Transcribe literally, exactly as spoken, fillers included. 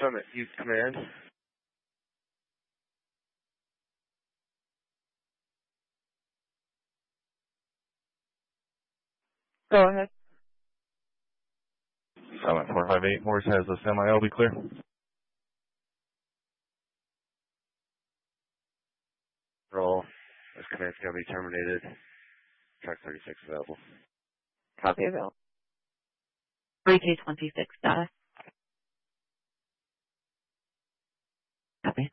Summit, use command. Go ahead. Summit four five eight, Horse has a semi-L, be clear. Roll. This command's going to be terminated. Track thirty-six available. Copy available. three K twenty-six data. Copy.